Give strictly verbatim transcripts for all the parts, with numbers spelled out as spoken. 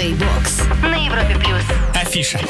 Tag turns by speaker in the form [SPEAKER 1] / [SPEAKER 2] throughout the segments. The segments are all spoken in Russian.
[SPEAKER 1] Skybox на Европе плюс.
[SPEAKER 2] Афиша.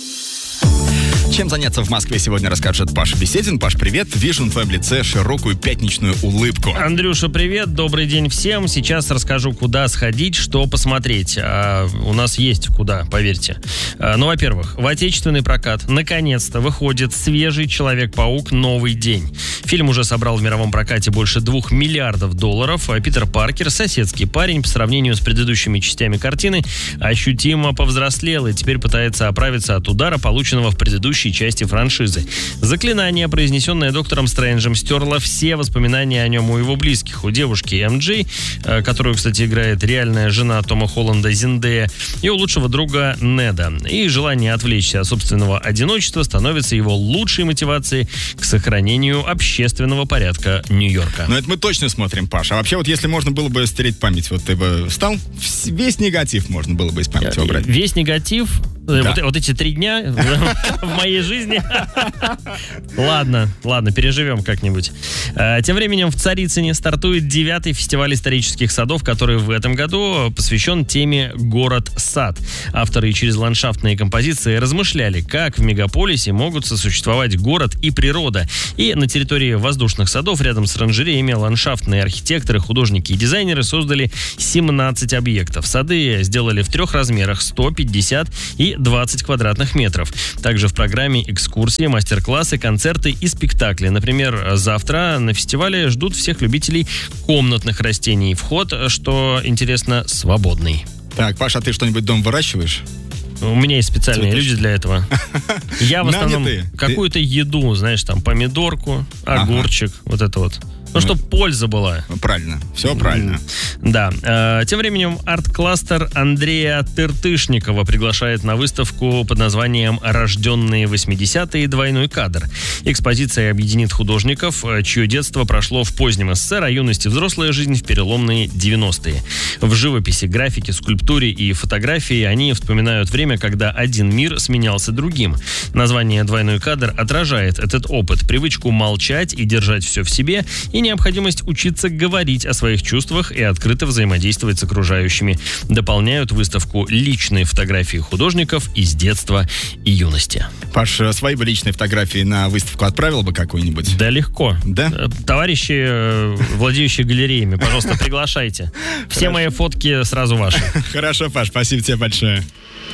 [SPEAKER 2] Чем заняться в Москве сегодня расскажет Паша Беседин. Паш, привет. Вижу на твоем лице широкую пятничную улыбку.
[SPEAKER 3] Андрюша, привет. Добрый день всем. Сейчас расскажу, куда сходить, что посмотреть. А, у нас есть куда, поверьте. А, ну, во-первых, в отечественный прокат наконец-то выходит свежий «Человек-паук. Новый день». Фильм уже собрал в мировом прокате больше двух миллиардов долларов. А Питер Паркер, соседский парень, по сравнению с предыдущими частями картины, ощутимо повзрослел и теперь пытается оправиться от удара, полученного в предыдущей части франшизы. Заклинание, произнесенное доктором Стрэнджем, стерло все воспоминания о нем у его близких. У девушки эм джей, которую, кстати, играет реальная жена Тома Холланда Зендея, и у лучшего друга Неда. И желание отвлечься от собственного одиночества становится его лучшей мотивацией к сохранению общественного порядка Нью-Йорка.
[SPEAKER 2] Ну, это мы точно смотрим, Паша. А вообще, вот если можно было бы стереть память, вот ты бы встал, весь негатив можно было бы из памяти убрать.
[SPEAKER 3] Весь негатив...
[SPEAKER 2] Да.
[SPEAKER 3] Вот, вот эти три дня в моей жизни. Ладно, ладно, переживем как-нибудь. Тем временем в Царицыне стартует девятый фестиваль исторических садов, который в этом году посвящен теме «Город-сад». Авторы через ландшафтные композиции размышляли, как в мегаполисе могут сосуществовать город и природа. И на территории воздушных садов рядом с оранжереями ландшафтные архитекторы, художники и дизайнеры создали семнадцать объектов. Сады сделали в трех размерах: сто, пятьдесят и двадцать квадратных метров. Также в программе экскурсии, мастер-классы, концерты и спектакли. Например, завтра на фестивале ждут всех любителей комнатных растений. Вход, что интересно, свободный.
[SPEAKER 2] Так, Паша, а ты что-нибудь дома выращиваешь?
[SPEAKER 3] У меня есть специальные
[SPEAKER 2] Цветочки.
[SPEAKER 3] люди для этого. Я в основном какую-то еду, знаешь, там помидорку, огурчик, вот это вот. Ну, чтобы польза была.
[SPEAKER 2] Правильно, все правильно.
[SPEAKER 3] Да. Э, тем временем арт-кластер Андрея Тыртышникова приглашает на выставку под названием «Рожденные восьмидесятые. Двойной кадр». Экспозиция объединит художников, чье детство прошло в позднем СССР, а юность и взрослая жизнь в переломные девяностые. В живописи, графике, скульптуре и фотографии они вспоминают время, когда один мир сменялся другим. Название «Двойной кадр» отражает этот опыт, привычку молчать и держать все в себе, и необходимость учиться говорить о своих чувствах и открыто взаимодействовать с окружающими. Дополняют выставку личные фотографии художников из детства и юности.
[SPEAKER 2] Паш, свои бы личные фотографии на выставку отправил бы какую-нибудь?
[SPEAKER 3] Да, легко.
[SPEAKER 2] Да?
[SPEAKER 3] Товарищи, владеющие галереями, пожалуйста, приглашайте. Все мои фотки сразу ваши.
[SPEAKER 2] Хорошо, Паш, спасибо тебе большое.